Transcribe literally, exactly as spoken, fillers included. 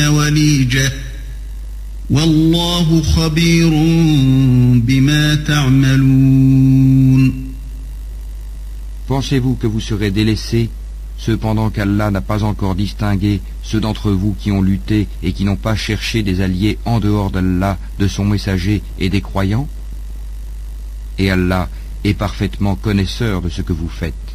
وليجة والله خبير بما تعملون. Pensez-vous que vous serez délaissés, cependant qu'Allah n'a pas encore distingué ceux d'entre vous qui ont lutté et qui n'ont pas cherché des alliés en dehors d'Allah, de son messager et des croyants? Et Allah est parfaitement connaisseur de ce que vous faites.